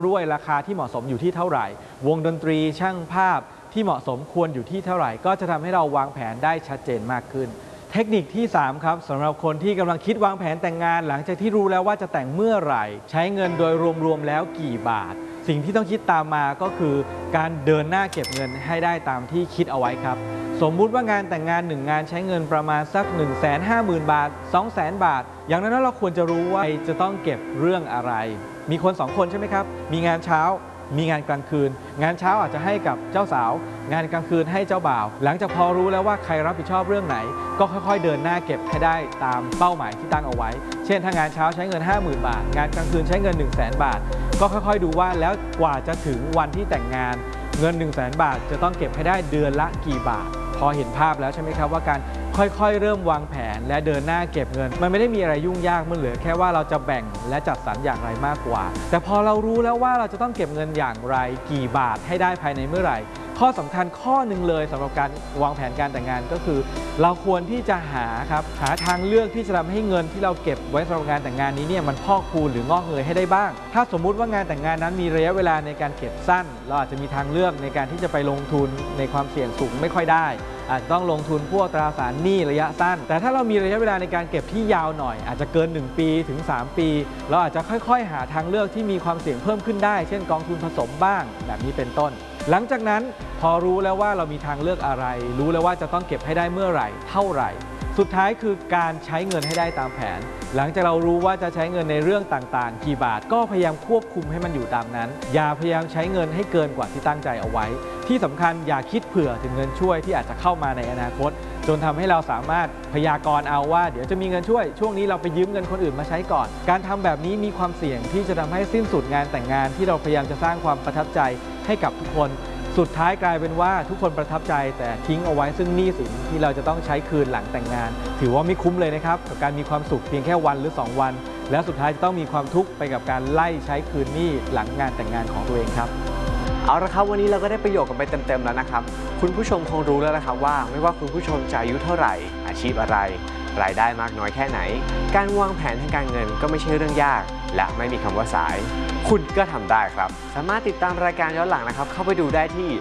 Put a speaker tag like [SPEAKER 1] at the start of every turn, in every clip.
[SPEAKER 1] ด้วยราคาที่เหมาะสมอยู่ที่เท่าไหร่วงดนตรีช่างภาพที่เหมาะสมควรอยู่ที่เท่าไหร่ก็จะทำให้เราวางแผนได้ชัดเจนมากขึ้นเทคนิคที่3ครับสำหรับคนที่กำลังคิดวางแผนแต่งงานหลังจากที่รู้แล้วว่าจะแต่งเมื่อไหร่ใช้เงินโดยรวมๆแล้วกี่บาทสิ่งที่ต้องคิดตามมาก็คือการเดินหน้าเก็บเงินให้ได้ตามที่คิดเอาไว้ครับสมมุติว่างานแต่งงาน1งานใช้เงินประมาณสัก 150,000 บาท 200,000 บาทอย่างนั้นเราควรจะรู้ว่าจะต้องเก็บเรื่องอะไรมีคน2คนใช่ไหมครับมีงานเช้ามีงานกลางคืนงานเช้าอาจจะให้กับเจ้าสาวงานกลางคืนให้เจ้าบ่าวหลังจากพอรู้แล้วว่าใครรับผิดชอบเรื่องไหนก็ค่อยๆเดินหน้าเก็บให้ได้ตามเป้าหมายที่ตั้งเอาไว้เช่นถ้างานเช้าใช้เงิน 50,000 บาทงานกลางคืนใช้เงิน 100,000 บาทก็ค่อยๆดูว่าแล้วกว่าจะถึงวันที่แต่งงานเงิน 100,000 บาทจะต้องเก็บให้ได้เดือนละกี่บาทพอเห็นภาพแล้วใช่ไหมครับว่าการค่อยๆเริ่มวางแผนและเดินหน้าเก็บเงินมันไม่ได้มีอะไรยุ่งยากมันเหลือแค่ว่าเราจะแบ่งและจัดสรรอย่างไรมากกว่าแต่พอเรารู้แล้วว่าเราจะต้องเก็บเงินอย่างไรกี่บาทให้ได้ภายในเมื่อไหร่ข้อสำคัญข้อหนึ่งเลยสำหรับการวางแผนการแต่งงานก็คือเราควรที่จะหาทางเลือกที่จะทำให้เงินที่เราเก็บไว้สำหรับงานแต่งงานนี้เนี่ยมันพอกพูนหรืองอกเงยให้ได้บ้างถ้าสมมุติว่างานแต่งงานนั้นมีระยะเวลาในการเก็บสั้นเราอาจจะมีทางเลือกในการที่จะไปลงทุนในความเสี่ยงสูงไม่ค่อยได้อาจต้องลงทุนพวกตราสารหนี้ระยะสั้นแต่ถ้าเรามีระยะเวลาในการเก็บที่ยาวหน่อยอาจจะเกิน1ปีถึง3ปีเราอาจจะค่อยๆหาทางเลือกที่มีความเสี่ยงเพิ่มขึ้นได้เช่นกองทุนผสมบ้างแบบนี้เป็นต้นหลังจากนั้นพอรู้แล้วว่าเรามีทางเลือกอะไรรู้แล้วว่าจะต้องเก็บให้ได้เมื่อไหร่เท่าไหร่สุดท้ายคือการใช้เงินให้ได้ตามแผนหลังจากเรารู้ว่าจะใช้เงินในเรื่องต่างๆกี่บาทก็พยายามควบคุมให้มันอยู่ตามนั้นอย่าพยายามใช้เงินให้เกินกว่าที่ตั้งใจเอาไว้ที่สำคัญอย่าคิดเผื่อถึงเงินช่วยที่อาจจะเข้ามาในอนาคตจนทำให้เราสามารถพยากรณ์เอาว่าเดี๋ยวจะมีเงินช่วยช่วงนี้เราไปยืมเงินคนอื่นมาใช้ก่อนการทำแบบนี้มีความเสี่ยงที่จะทำให้สิ้นสุดงานแต่งงานที่เราพยายามจะสร้างความประทับใจให้กับทุกคนสุดท้ายกลายเป็นว่าทุกคนประทับใจแต่ทิ้งเอาไว้ซึ่งหนี้สินที่เราจะต้องใช้คืนหลังแต่งงานถือว่าไม่คุ้มเลยนะครับกับการมีความสุขเพียงแค่วันหรือ2วันแล้วสุดท้ายจะต้องมีความทุกข์ไปกับการไล่ใช้คืนหนี้หลังงานแต่งงานของตัวเองครับ
[SPEAKER 2] เอาละครับวันนี้เราก็ได้ประโยชน์กันไปเต็มๆแล้วนะครับคุณผู้ชมคงรู้แล้วนะครับว่าไม่ว่าคุณผู้ชมจะอายุเท่าไหร่อาชีพอะไรรายได้มากน้อยแค่ไหนการวางแผนทางการเงินก็ไม่ใช่เรื่องยากและไม่มีคำว่าสายคุณก็ทำได้ครับสามารถติดตามรายการย้อนหลังนะครับเข้าไปดูได้ที่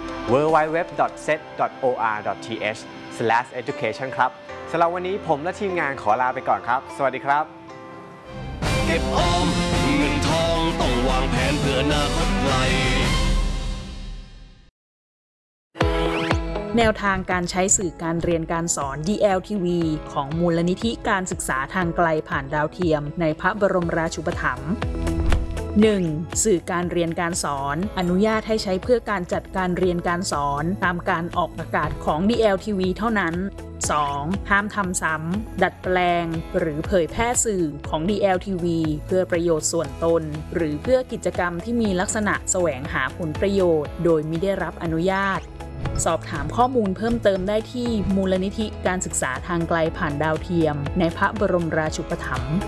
[SPEAKER 2] www.set.or.th/education ครับสำหรับวันนี้ผมและทีมงานขอลาไปก่อนครับสวัสดีครับ
[SPEAKER 3] เก็บออมเงินทองต้องวางแผนเพื่ออนาคตไกล
[SPEAKER 4] แนวทางการใช้สื่อการเรียนการสอน DLTV ของมูลนิธิการศึกษาทางไกลผ่านดาวเทียมในพระบรมราชูปถัมภ์ 1. สื่อการเรียนการสอนอนุญาตให้ใช้เพื่อการจัดการเรียนการสอนตามการออกอากาศของ DLTV เท่านั้น 2. ห้ามทำซ้ำดัดแปลงหรือเผยแพร่สื่อของ DLTV เพื่อประโยชน์ส่วนตนหรือเพื่อกิจกรรมที่มีลักษณะแสวงหาผลประโยชน์โดยมิได้รับอนุญาตสอบถามข้อมูลเพิ่มเติมได้ที่มูลนิธิการศึกษาทางไกลผ่านดาวเทียมในพระบรมราชูปถัมภ์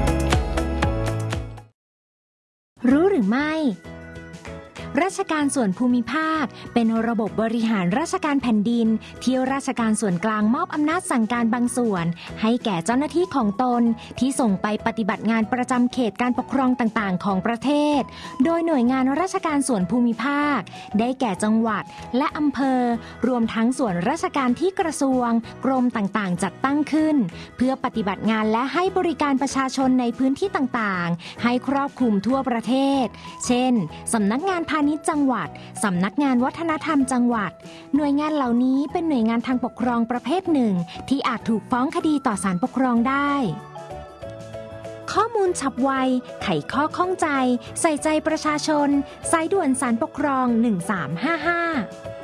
[SPEAKER 5] รู้หรือไม่ราชการส่วนภูมิภาคเป็นระบบบริหารราชการแผ่นดินที่ราชการส่วนกลางมอบอำนาจสั่งการบางส่วนให้แก่เจ้าหน้าที่ของตนที่ส่งไปปฏิบัติงานประจำเขตการปกครองต่างๆของประเทศโดยหน่วยงานราชการส่วนภูมิภาคได้แก่จังหวัดและอำเภอรวมทั้งส่วนราชการที่กระทรวงกรมต่างๆจัดตั้งขึ้นเพื่อปฏิบัติงานและให้บริการประชาชนในพื้นที่ต่างๆให้ครอบคลุมทั่วประเทศเช่นสำนักงานพาณิชย์จังหวัดสำนักงานวัฒนธรรมจังหวัดหน่วยงานเหล่านี้เป็นหน่วยงานทางปกครองประเภทหนึ่งที่อาจถูกฟ้องคดีต่อศาลปกครองได้ข้อมูลฉับไวไขข้อข้องใจใส่ใจประชาชนสายด่วนศาลปกครอง1355